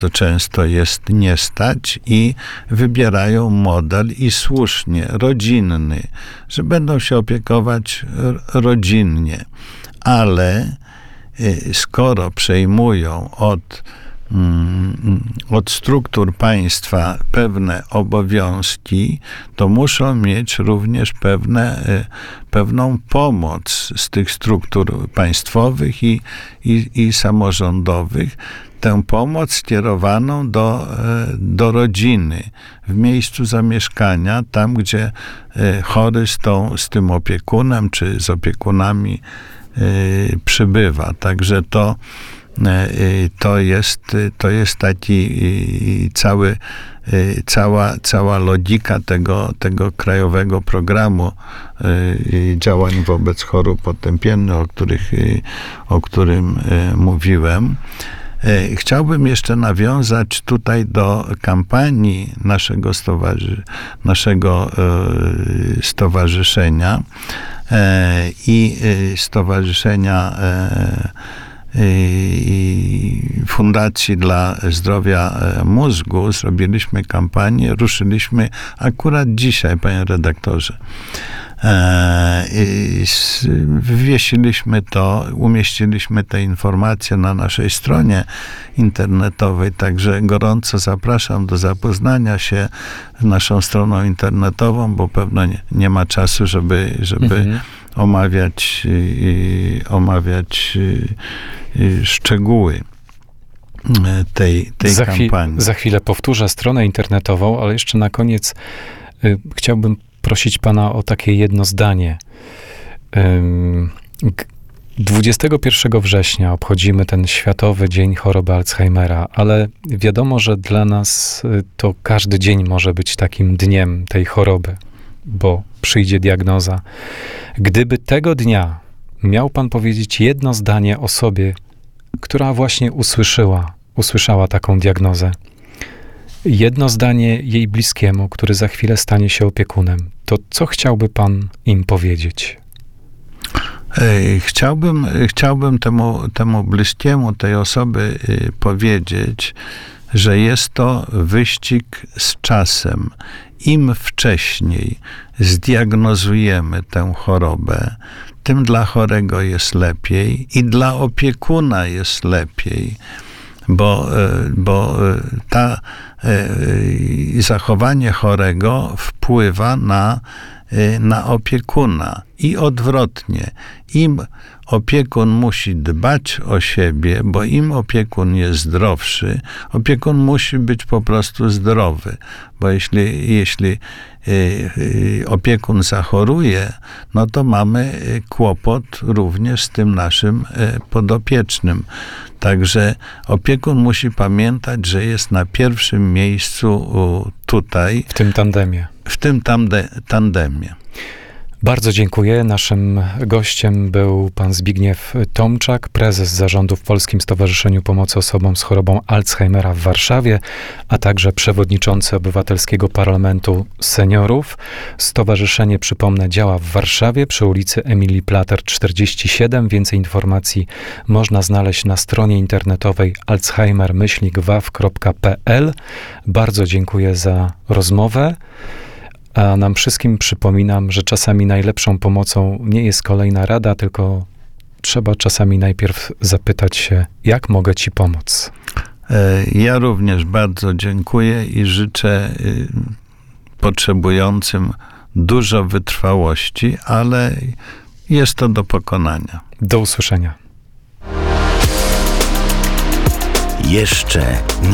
To często jest nie stać i wybierają model i słusznie, rodzinny, że będą się opiekować rodzinnie. Ale skoro przejmują od struktur państwa pewne obowiązki, to muszą mieć również pewną pomoc z tych struktur państwowych i samorządowych, tę pomoc skierowaną do rodziny, w miejscu zamieszkania, tam gdzie chory z tym opiekunem czy z opiekunami przybywa. Także to jest taki cała logika tego krajowego programu działań wobec chorób otępiennych, o którym mówiłem. Chciałbym jeszcze nawiązać tutaj do kampanii naszego stowarzyszenia i Stowarzyszenia Fundacji dla Zdrowia Mózgu. Zrobiliśmy kampanię, ruszyliśmy akurat dzisiaj, panie redaktorze. Wywiesiliśmy to, umieściliśmy te informacje na naszej stronie internetowej, także gorąco zapraszam do zapoznania się z naszą stroną internetową, bo pewno nie ma czasu, żeby omawiać szczegóły tej kampanii. Za chwilę powtórzę stronę internetową, ale jeszcze na koniec chciałbym prosić pana o takie jedno zdanie. 21 września obchodzimy ten Światowy Dzień Choroby Alzheimera, ale wiadomo, że dla nas to każdy dzień może być takim dniem tej choroby, bo przyjdzie diagnoza. Gdyby tego dnia miał pan powiedzieć jedno zdanie osobie, która właśnie usłyszała taką diagnozę, jedno zdanie jej bliskiemu, który za chwilę stanie się opiekunem, to co chciałby pan im powiedzieć? Chciałbym temu bliskiemu tej osoby powiedzieć, że jest to wyścig z czasem. Im wcześniej zdiagnozujemy tę chorobę, tym dla chorego jest lepiej i dla opiekuna jest lepiej, bo zachowanie chorego wpływa na opiekuna i odwrotnie. Im opiekun musi dbać o siebie, bo im opiekun jest zdrowszy, opiekun musi być po prostu zdrowy, bo jeśli opiekun zachoruje, no to mamy kłopot również z tym naszym podopiecznym. Także opiekun musi pamiętać, że jest na pierwszym miejscu tutaj. W tym tandemie. W tym tandemie. Bardzo dziękuję. Naszym gościem był pan Zbigniew Tomczak, prezes zarządu w Polskim Stowarzyszeniu Pomocy Osobom z Chorobą Alzheimera w Warszawie, a także przewodniczący Obywatelskiego Parlamentu Seniorów. Stowarzyszenie, przypomnę, działa w Warszawie przy ulicy Emilii Plater 47. Więcej informacji można znaleźć na stronie internetowej alzheimer-waw.pl. Bardzo dziękuję za rozmowę. A nam wszystkim przypominam, że czasami najlepszą pomocą nie jest kolejna rada, tylko trzeba czasami najpierw zapytać się, jak mogę ci pomóc. Ja również bardzo dziękuję i życzę potrzebującym dużo wytrwałości, ale jest to do pokonania. Do usłyszenia. Jeszcze